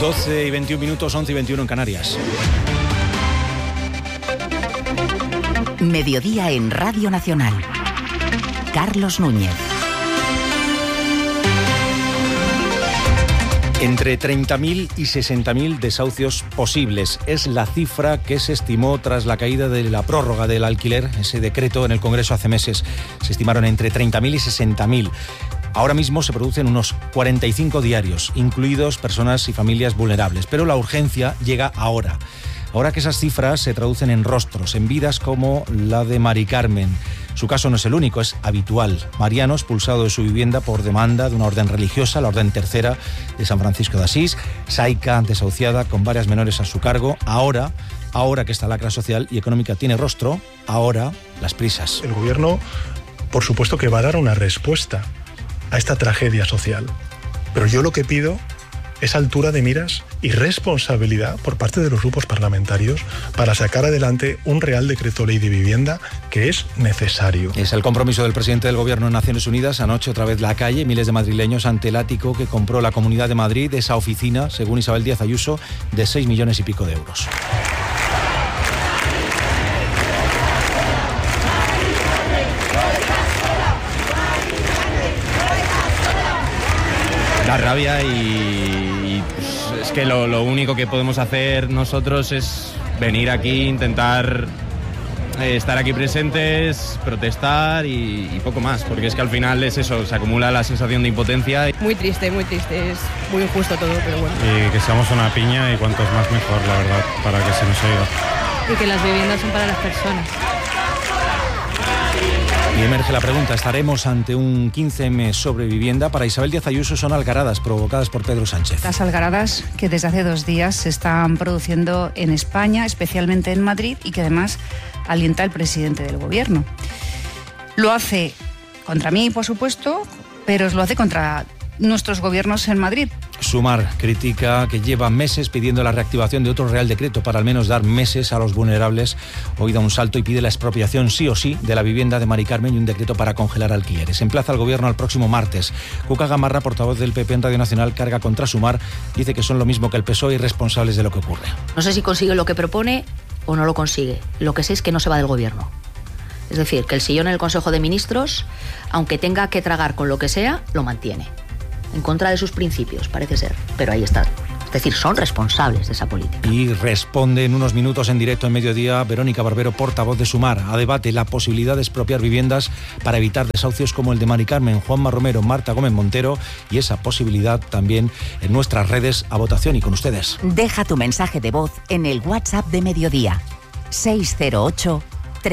12 y 21 minutos, 11 y 21 en Canarias. Mediodía en Radio Nacional. Carlos Núñez. Entre 30.000 y 60.000 desahucios posibles es la cifra que se estimó tras la caída de la prórroga del alquiler, ese decreto en el Congreso hace meses. Se estimaron entre 30.000 y 60.000. Ahora mismo se producen unos 45 diarios, incluidos personas y familias vulnerables. Pero la urgencia llega ahora. Ahora que esas cifras se traducen en rostros, en vidas como la de Mari Carmen. Su caso no es el único, es habitual. Mariano, expulsado de su vivienda por demanda de una orden religiosa, la Orden Tercera de San Francisco de Asís. Saika, desahuciada, con varias menores a su cargo. Ahora que esta lacra social y económica tiene rostro, ahora las prisas. El gobierno, por supuesto que va a dar una respuesta a esta tragedia social. Pero yo lo que pido es altura de miras y responsabilidad por parte de los grupos parlamentarios para sacar adelante un Real Decreto Ley de Vivienda que es necesario. Es el compromiso del presidente del Gobierno en Naciones Unidas. Anoche otra vez la calle, miles de madrileños ante el ático que compró la Comunidad de Madrid, esa oficina, según Isabel Díaz Ayuso, de 6 millones y pico de euros. Da rabia y pues, es que lo único que podemos hacer nosotros es venir aquí, intentar estar aquí presentes, protestar y poco más, porque es que al final es eso, se acumula la sensación de impotencia. Muy triste, es muy injusto todo, pero bueno. Y que seamos una piña y cuantos más mejor, la verdad, para que se nos oiga. Y que las viviendas son para las personas. Y emerge la pregunta, ¿estaremos ante un 15M sobre vivienda? Para Isabel Díaz Ayuso son algaradas provocadas por Pedro Sánchez. Las algaradas que desde hace 2 días se están produciendo en España, especialmente en Madrid, y que además alienta el presidente del Gobierno. Lo hace contra mí, por supuesto, pero lo hace contra nuestros gobiernos en Madrid. Sumar critica que lleva meses pidiendo la reactivación de otro Real Decreto para al menos dar meses a los vulnerables. Hoy da un salto y pide la expropiación sí o sí de la vivienda de Mari Carmen y un decreto para congelar alquileres. Emplaza al Gobierno al próximo martes. Cuca Gamarra, portavoz del PP en Radio Nacional, carga contra Sumar. Dice que son lo mismo que el PSOE y responsables de lo que ocurre. No sé si consigue lo que propone o no lo consigue. Lo que sé es que no se va del Gobierno. Es decir, que el sillón en el Consejo de Ministros, aunque tenga que tragar con lo que sea, lo mantiene. En contra de sus principios, parece ser, pero ahí está. Es decir, son responsables de esa política. Y responde en unos minutos en directo en Mediodía Verónica Barbero, portavoz de Sumar, a debate la posibilidad de expropiar viviendas para evitar desahucios como el de Mari Carmen, Juanma Romero, Marta Gómez Montero, y esa posibilidad también en nuestras redes a votación y con ustedes. Deja tu mensaje de voz en el WhatsApp de Mediodía, 608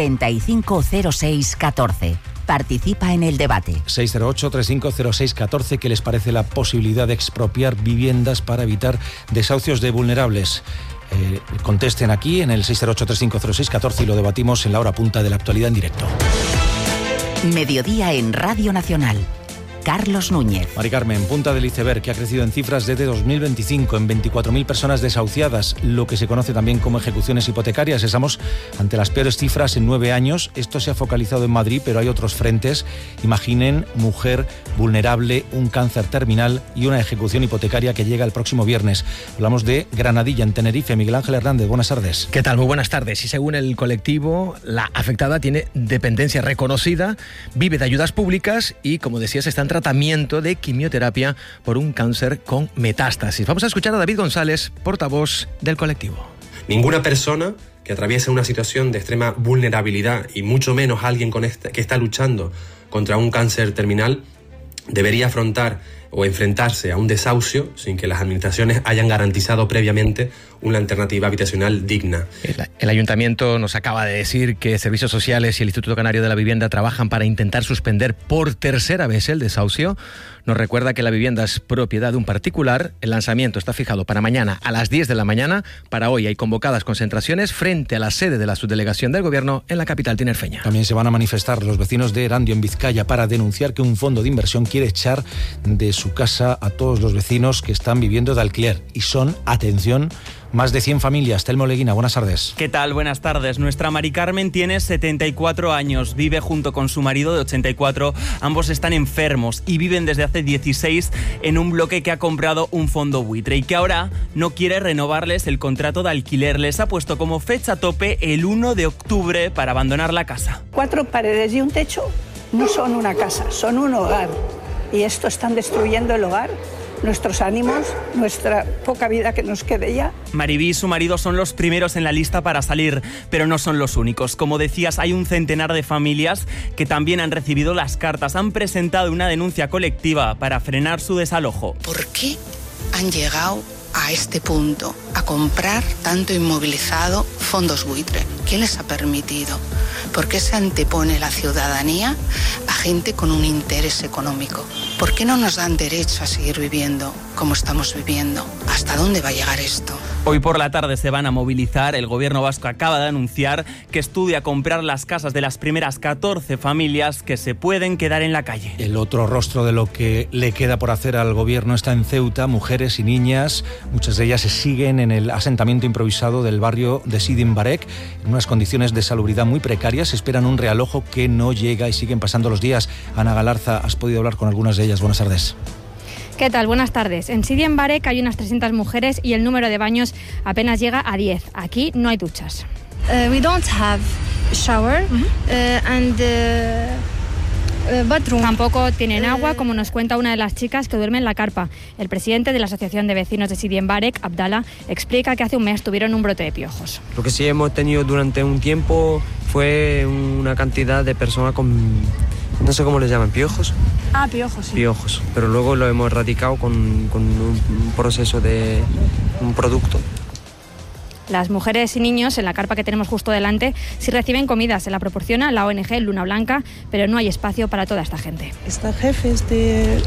3506 14. Participa en el debate. 608-3506-14. ¿Qué les parece la posibilidad de expropiar viviendas para evitar desahucios de vulnerables? Contesten aquí en el 608-3506-14 y lo debatimos en la hora punta de la actualidad en directo. Mediodía en Radio Nacional. Carlos Núñez. Mari Carmen, punta del iceberg, que ha crecido en cifras desde 2025 en 24.000 personas desahuciadas, lo que se conoce también como ejecuciones hipotecarias. Estamos ante las peores cifras en 9 años. Esto se ha focalizado en Madrid, pero hay otros frentes. Imaginen, mujer vulnerable, un cáncer terminal y una ejecución hipotecaria que llega el próximo viernes. Hablamos de Granadilla, en Tenerife. Miguel Ángel Hernández, buenas tardes. ¿Qué tal? Muy buenas tardes. Y según el colectivo, la afectada tiene dependencia reconocida, vive de ayudas públicas y, como decías, está en tratamiento de quimioterapia por un cáncer con metástasis. Vamos a escuchar a David González, portavoz del colectivo. Ninguna persona que atraviesa una situación de extrema vulnerabilidad y mucho menos alguien que está luchando contra un cáncer terminal debería afrontar o enfrentarse a un desahucio sin que las administraciones hayan garantizado previamente una alternativa habitacional digna. El Ayuntamiento nos acaba de decir que Servicios Sociales y el Instituto Canario de la Vivienda trabajan para intentar suspender por tercera vez el desahucio. Nos recuerda que la vivienda es propiedad de un particular. El lanzamiento está fijado para mañana a las 10 de la mañana. Para hoy hay convocadas concentraciones frente a la sede de la subdelegación del Gobierno en la capital tinerfeña. También se van a manifestar los vecinos de Erandio, en Vizcaya, para denunciar que un fondo de inversión quiere echar de su casa a todos los vecinos que están viviendo de alquiler. Y son, atención, más de 100 familias. Telmo Leguina, buenas tardes. ¿Qué tal? Buenas tardes. Nuestra Mari Carmen tiene 74 años. Vive junto con su marido de 84. Ambos están enfermos y viven desde hace de 16 en un bloque que ha comprado un fondo buitre y que ahora no quiere renovarles el contrato de alquiler. Les ha puesto como fecha tope el 1 de octubre para abandonar la casa. 4 paredes y un techo no son una casa, son un hogar. Y esto están destruyendo el hogar, nuestros ánimos, nuestra poca vida que nos quede ya. Maribí y su marido son los primeros en la lista para salir, pero no son los únicos. Como decías, hay un centenar de familias que también han recibido las cartas. Han presentado una denuncia colectiva para frenar su desalojo. ¿Por qué han llegado a este punto, a comprar tanto inmovilizado fondos buitre? ¿Quién les ha permitido? ¿Por qué se antepone la ciudadanía a gente con un interés económico? ¿Por qué no nos dan derecho a seguir viviendo como estamos viviendo? ¿Hasta dónde va a llegar esto? Hoy por la tarde se van a movilizar. El gobierno vasco acaba de anunciar que estudia comprar las casas de las primeras 14 familias que se pueden quedar en la calle. El otro rostro de lo que le queda por hacer al gobierno está en Ceuta. Mujeres y niñas, muchas de ellas se siguen en el asentamiento improvisado del barrio de Sidi Mbarek, en unas condiciones de salubridad muy precarias. Esperan un realojo que no llega y siguen pasando los días. Ana Galarza, has podido hablar con algunas de ellas. Buenas tardes. ¿Qué tal? Buenas tardes. En Sidi Mbarek hay unas 300 mujeres y el número de baños apenas llega a 10. Aquí no hay duchas. We don't have shower bathroom. Tampoco tienen agua, como nos cuenta una de las chicas que duerme en la carpa. El presidente de la Asociación de Vecinos de Sidi Mbarek, Abdallah, explica que hace un mes tuvieron un brote de piojos. Lo que sí hemos tenido durante un tiempo fue una cantidad de personas con, no sé cómo les llaman, piojos. Ah, piojos, sí. Piojos, pero luego lo hemos erradicado con un proceso de un producto. Las mujeres y niños en la carpa que tenemos justo delante sí reciben comida, se la proporciona la ONG Luna Blanca, pero no hay espacio para toda esta gente. Esta jefe es de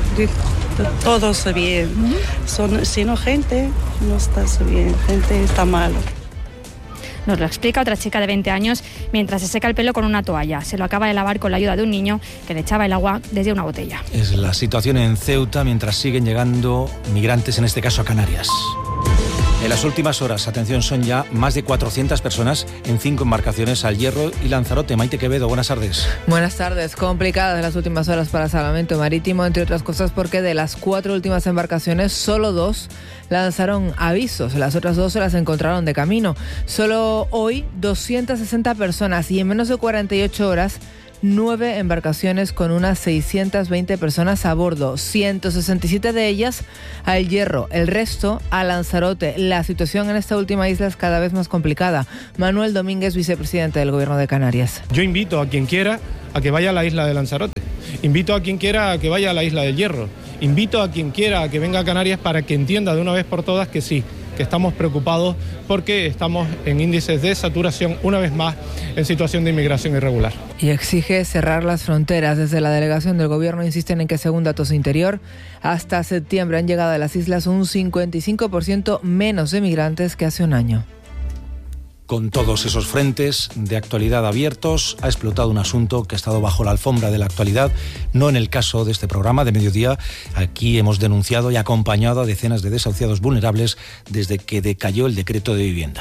todos bien, sino gente no está bien, gente está malo. Nos lo explica otra chica de 20 años mientras se seca el pelo con una toalla. Se lo acaba de lavar con la ayuda de un niño que le echaba el agua desde una botella. Es la situación en Ceuta mientras siguen llegando migrantes, en este caso a Canarias. En las últimas horas, atención, son ya más de 400 personas en 5 embarcaciones al Hierro y Lanzarote. Maite Quevedo, buenas tardes. Buenas tardes. Complicadas las últimas horas para Salvamento Marítimo, entre otras cosas porque de las 4 últimas embarcaciones, solo 2 lanzaron avisos. Las otras 2 se las encontraron de camino. Solo hoy, 260 personas y en menos de 48 horas, 9 embarcaciones con unas 620 personas a bordo, 167 de ellas al Hierro, el resto a Lanzarote. La situación en esta última isla es cada vez más complicada. Manuel Domínguez, vicepresidente del Gobierno de Canarias. Yo invito a quien quiera a que vaya a la isla de Lanzarote, invito a quien quiera a que vaya a la isla del Hierro, invito a quien quiera a que venga a Canarias para que entienda de una vez por todas que sí, que estamos preocupados porque estamos en índices de saturación, una vez más, en situación de inmigración irregular. Y exige cerrar las fronteras. Desde la delegación del gobierno insisten en que, según datos de Interior, hasta septiembre han llegado a las islas un 55% menos de migrantes que hace un año. Con todos esos frentes de actualidad abiertos, ha explotado un asunto que ha estado bajo la alfombra de la actualidad, no en el caso de este programa de Mediodía. Aquí hemos denunciado y acompañado a decenas de desahuciados vulnerables desde que decayó el decreto de vivienda.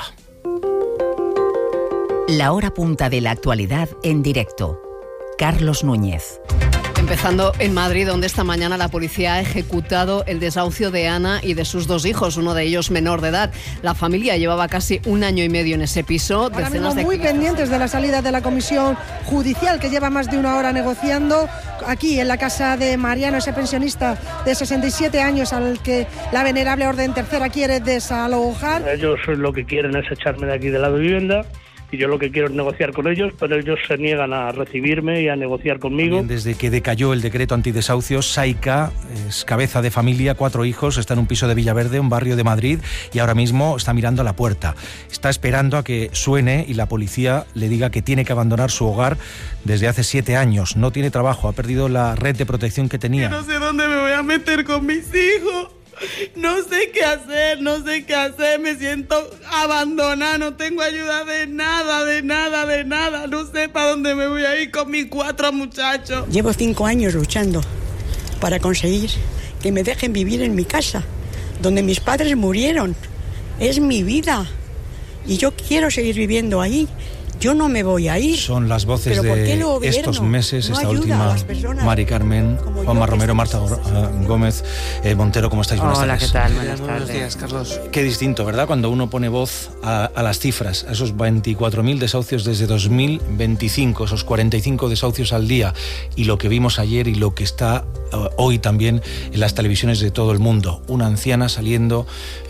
La hora punta de la actualidad en directo. Carlos Núñez. Empezando en Madrid, donde esta mañana la policía ha ejecutado el desahucio de Ana y de sus 2 hijos, uno de ellos menor de edad. La familia llevaba casi 1 año y medio en ese piso. Ahora mismo muy pendientes de la salida de la comisión judicial, que lleva más de 1 hora negociando aquí en la casa de Mariano, ese pensionista de 67 años al que la venerable orden tercera quiere desalojar. Ellos lo que quieren es echarme de aquí de la vivienda. Y yo lo que quiero es negociar con ellos, pero ellos se niegan a recibirme y a negociar conmigo. También desde que decayó el decreto antidesahucios, Saika es cabeza de familia, 4 hijos, está en un piso de Villaverde, un barrio de Madrid, y ahora mismo está mirando a la puerta. Está esperando a que suene y la policía le diga que tiene que abandonar su hogar desde hace 7 años. No tiene trabajo, ha perdido la red de protección que tenía. No sé dónde me voy a meter con mis hijos. No sé qué hacer, me siento abandonada, no tengo ayuda de nada, no sé para dónde me voy a ir con mis 4 muchachos. Llevo 5 años luchando para conseguir que me dejen vivir en mi casa, donde mis padres murieron. Es mi vida y yo quiero seguir viviendo ahí. Yo no me voy a ir. Son las voces de estos meses, esta última. Mari Carmen, Juanma Romero, Marta Gómez Montero, ¿cómo estáis? Buenas tardes. Hola, ¿qué tal? Buenas Buenos días, Carlos. Qué distinto, ¿verdad? Cuando uno pone voz a las cifras, a esos 24.000 desahucios desde 2025, esos 45 desahucios al día, y lo que vimos ayer y lo que está hoy también en las televisiones de todo el mundo. Una anciana saliendo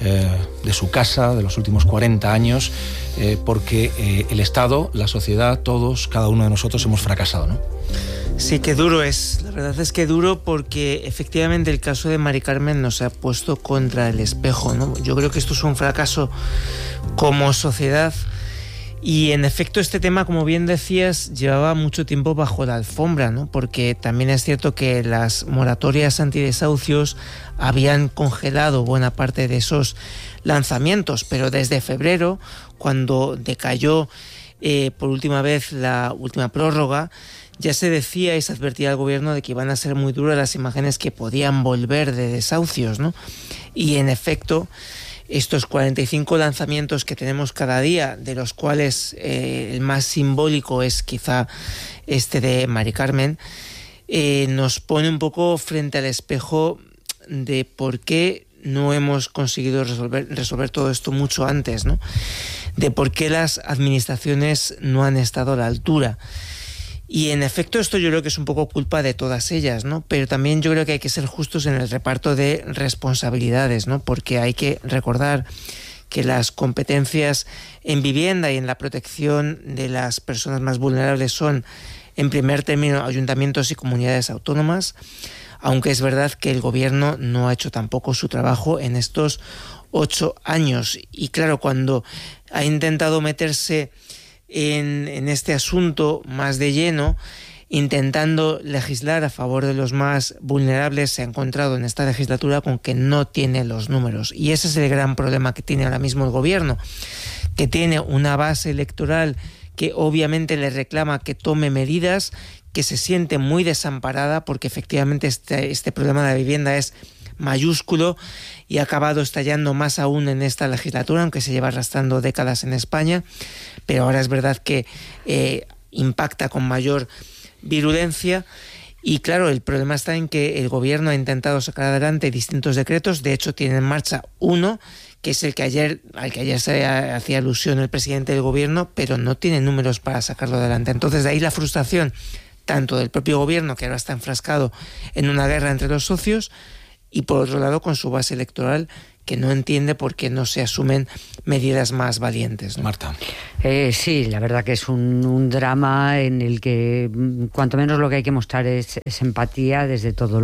de su casa de los últimos 40 años porque el Estado, la sociedad, todos, cada uno de nosotros hemos fracasado, ¿no? Sí, que duro es. La verdad es que duro porque efectivamente el caso de Mari Carmen nos ha puesto contra el espejo, ¿no? Yo creo que esto es un fracaso como sociedad y en efecto este tema, como bien decías, llevaba mucho tiempo bajo la alfombra, ¿no? Porque también es cierto que las moratorias antidesahucios habían congelado buena parte de esos lanzamientos, pero desde febrero, cuando decayó por última vez la última prórroga, ya se decía y se advertía al gobierno de que iban a ser muy duras las imágenes que podían volver de desahucios, ¿no? Y en efecto, estos 45 lanzamientos que tenemos cada día, de los cuales el más simbólico es quizá este de Mari Carmen, nos pone un poco frente al espejo de por qué no hemos conseguido resolver todo esto mucho antes, ¿no? De por qué las administraciones no han estado a la altura. Y en efecto esto yo creo que es un poco culpa de todas ellas, ¿no? Pero también yo creo que hay que ser justos en el reparto de responsabilidades, ¿no? Porque hay que recordar que las competencias en vivienda y en la protección de las personas más vulnerables son, en primer término, ayuntamientos y comunidades autónomas, aunque es verdad que el gobierno no ha hecho tampoco su trabajo en estos 8 años. Y claro, cuando ha intentado meterse en este asunto más de lleno, intentando legislar a favor de los más vulnerables, se ha encontrado en esta legislatura con que no tiene los números. Y ese es el gran problema que tiene ahora mismo el gobierno, que tiene una base electoral que obviamente le reclama que tome medidas, que se siente muy desamparada porque efectivamente este problema de la vivienda es mayúsculo y ha acabado estallando más aún en esta legislatura, aunque se lleva arrastrando décadas en España, pero ahora es verdad que impacta con mayor virulencia. Y claro, el problema está en que el gobierno ha intentado sacar adelante distintos decretos. De hecho, tiene en marcha uno, que es al que ayer se hacía alusión el presidente del gobierno, pero no tiene números para sacarlo adelante. Entonces, de ahí la frustración tanto del propio gobierno, que ahora está enfrascado en una guerra entre los socios, y por otro lado con su base electoral, que no entiende por qué no se asumen medidas más valientes, ¿no? Marta. Sí, la verdad que es un drama en el que cuanto menos lo que hay que mostrar es empatía desde todos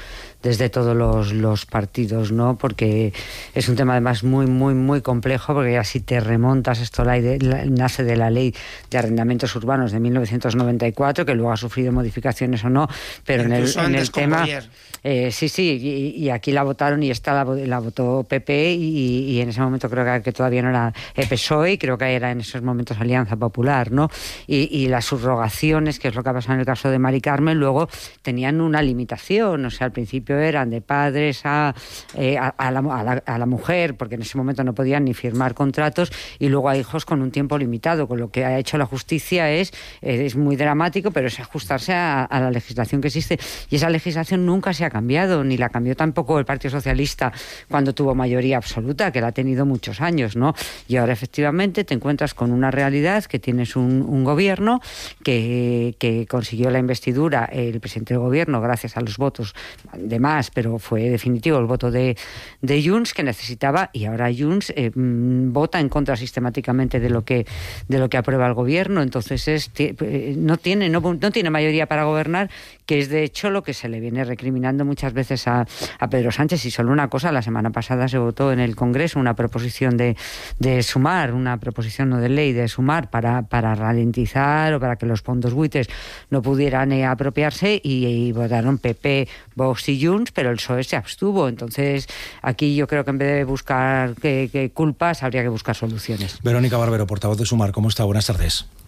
los partidos, ¿no? Porque es un tema además muy, muy, muy complejo, porque ya si te remontas, esto nace de la ley de arrendamientos urbanos de 1994, que luego ha sufrido modificaciones o no, pero en el tema... sí, y aquí la votaron y esta la votó PP y en ese momento creo que todavía no era PSOE y creo que era en esos momentos Alianza Popular, ¿no? Y las subrogaciones, que es lo que ha pasado en el caso de Mari Carmen, luego tenían una limitación, o sea, al principio eran de padres a la mujer, porque en ese momento no podían ni firmar contratos, y luego a hijos con un tiempo limitado, con lo que ha hecho la justicia es muy dramático, pero es ajustarse a la legislación que existe, y esa legislación nunca se ha cambiado, ni la cambió tampoco el Partido Socialista cuando tuvo mayoría absoluta, que la ha tenido muchos años, ¿no? Y ahora efectivamente te encuentras con una realidad que tienes un gobierno que consiguió la investidura, el presidente del gobierno, gracias a los votos de más, pero fue definitivo el voto de Junts, que necesitaba, y ahora Junts vota en contra sistemáticamente de lo que aprueba el gobierno. Entonces no tiene mayoría para gobernar, que es de hecho lo que se le viene recriminando muchas veces a Pedro Sánchez. Y solo una cosa, la semana pasada se votó en el Congreso una proposición de sumar, una proposición no de ley de sumar para ralentizar o para que los fondos buitres no pudieran apropiarse, y votaron PP, Vox y Junts, pero el PSOE se abstuvo. Entonces aquí yo creo que en vez de buscar culpas habría que buscar soluciones. Verónica Barbero, portavoz de Sumar, ¿cómo está? Buenas tardes.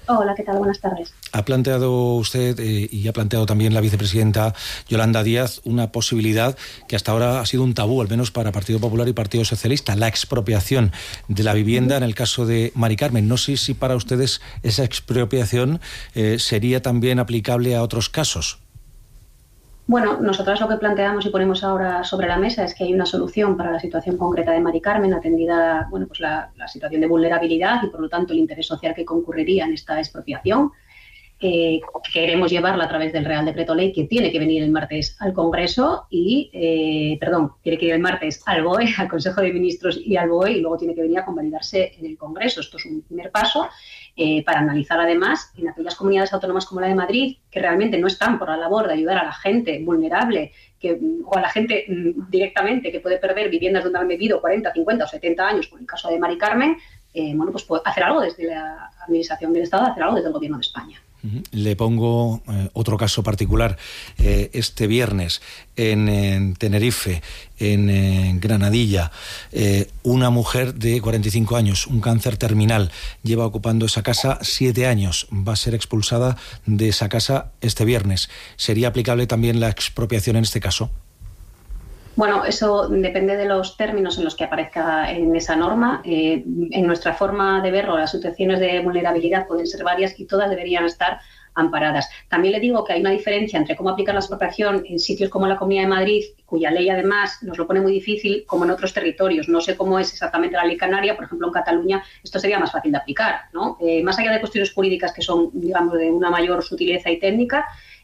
Hola, ¿qué tal? Buenas tardes. Ha planteado usted y ha planteado también la vicepresidenta Yolanda Díaz una posibilidad que hasta ahora ha sido un tabú, al menos para Partido Popular y Partido Socialista, la expropiación de la vivienda en el caso de Mari Carmen. No sé si para ustedes esa expropiación sería también aplicable a otros casos. Bueno, nosotros lo que planteamos y ponemos ahora sobre la mesa es que hay una solución para la situación concreta de Mari Carmen, atendida pues la situación de vulnerabilidad y, por lo tanto, el interés social que concurriría en esta expropiación. Queremos llevarla a través del Real Decreto Ley, que tiene que venir el martes al Congreso y, tiene que ir el martes al BOE, al Consejo de Ministros y al BOE, y luego tiene que venir a convalidarse en el Congreso. Esto es un primer paso para analizar, además, en aquellas comunidades autónomas como la de Madrid, que realmente no están por la labor de ayudar a la gente vulnerable o a la gente directamente que puede perder viviendas donde han vivido 40, 50 o 70 años, como en el caso de Mari Carmen, pues hacer algo desde la Administración del Estado, hacer algo desde el Gobierno de España. Le pongo otro caso particular. Este viernes en Tenerife, en Granadilla, una mujer de 45 años, un cáncer terminal, lleva ocupando esa casa 7 años. Va a ser expulsada de esa casa este viernes. ¿Sería aplicable también la expropiación en este caso? Bueno, eso depende de los términos en los que aparezca en esa norma. En nuestra forma de verlo, las situaciones de vulnerabilidad pueden ser varias y todas deberían estar amparadas. También le digo que hay una diferencia entre cómo aplicar la expropiación en sitios como la Comunidad de Madrid, cuya ley además nos lo pone muy difícil, como en otros territorios. No sé cómo es exactamente la ley canaria. Por ejemplo, en Cataluña esto sería más fácil de aplicar, ¿no? Más allá de cuestiones jurídicas que son, digamos, de una mayor sutileza y técnica,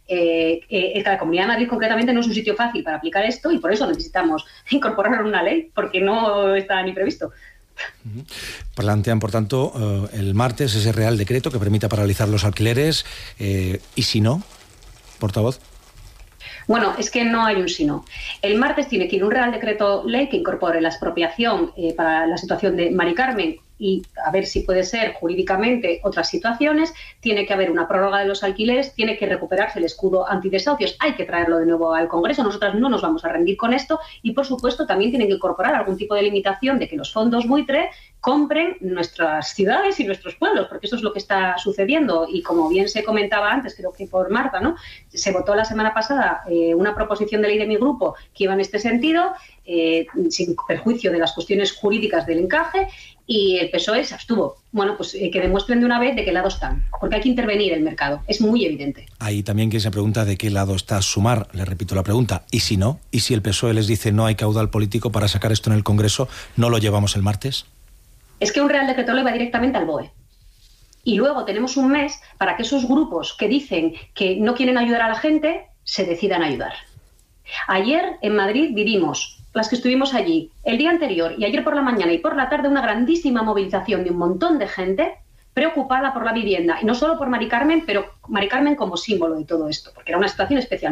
la Comunidad de Madrid concretamente no es un sitio fácil para aplicar esto y por eso necesitamos incorporarlo en una ley, porque no está ni previsto. Plantean, por tanto, el martes ese Real Decreto que permita paralizar los alquileres, y si no, portavoz. Bueno, es que no hay un si no. El martes tiene que ir un Real Decreto Ley que incorpore la expropiación para la situación de Mari Carmen y a ver si puede ser jurídicamente otras situaciones. Tiene que haber una prórroga de los alquileres, tiene que recuperarse el escudo antidesahucios, hay que traerlo de nuevo al Congreso. Nosotras no nos vamos a rendir con esto y, por supuesto, también tienen que incorporar algún tipo de limitación de que los fondos buitre compren nuestras ciudades y nuestros pueblos, porque eso es lo que está sucediendo. Y como bien se comentaba antes, creo que por Marta, ¿no? Se votó la semana pasada una proposición de ley de mi grupo que iba en este sentido, sin perjuicio de las cuestiones jurídicas del encaje, y el PSOE se abstuvo. Bueno, pues que demuestren de una vez de qué lado están, porque hay que intervenir el mercado, es muy evidente. Ahí también quien se pregunta de qué lado está Sumar, le repito la pregunta, ¿y si no? ¿Y si el PSOE les dice no hay caudal político para sacar esto en el Congreso, no lo llevamos el martes? Es que un Real Decreto Ley va directamente al BOE. Y luego tenemos un mes para que esos grupos que dicen que no quieren ayudar a la gente se decidan a ayudar. Ayer en Madrid vivimos, las que estuvimos allí, el día anterior y ayer por la mañana y por la tarde, una grandísima movilización de un montón de gente preocupada por la vivienda. Y no solo por Mari Carmen, pero Mari Carmen como símbolo de todo esto, porque era una situación especial.